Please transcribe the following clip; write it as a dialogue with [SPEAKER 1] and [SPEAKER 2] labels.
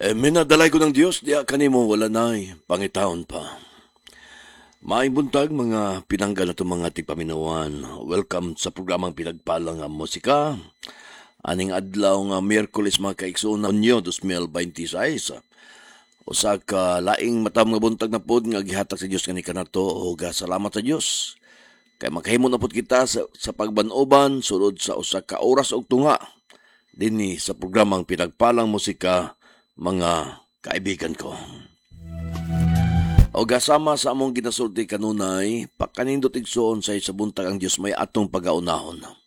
[SPEAKER 1] Minadalay ko ng Diyos, diya kanimo wala na'y pangitaon pa. Maayong buntag mga pinanggal na itong mga tigpaminawan. Welcome sa programang Pinagpalang nga Musika. Aning adlaw nga Miyerkules mga kaiksuna Hunyo 2026. Usa ka laing matam nga buntag na pod nga gihatag sa Dios kani kanato o salamat sa Dios. Kay makahimo na pod kita sa pagban-oban sulod sa usa ka oras og tunga dinhi sa programang Pinagpalang Musika mga kaibigan ko. O gasama sa among ginasulti kanunay, pakanindot igsoon sa buntag ang Dios may atong pagaunahon.